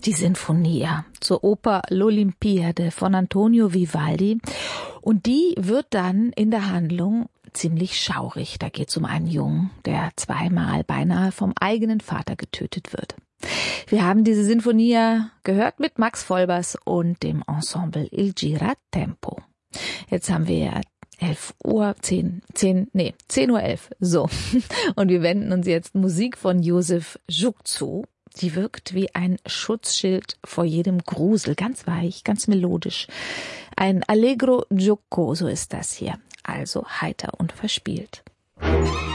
die Sinfonia zur Oper L'Olimpiade von Antonio Vivaldi. Und die wird dann in der Handlung ziemlich schaurig. Da geht es um einen Jungen, der zweimal beinahe vom eigenen Vater getötet wird. Wir haben diese Sinfonia gehört mit Max Vollbers und dem Ensemble Il Giratempo. Jetzt haben wir 10:11 Uhr. So. Und wir wenden uns jetzt Musik von Josef Juk zu. Die wirkt wie ein Schutzschild vor jedem Grusel. Ganz weich, ganz melodisch. Ein Allegro giocoso ist das hier. Also heiter und verspielt.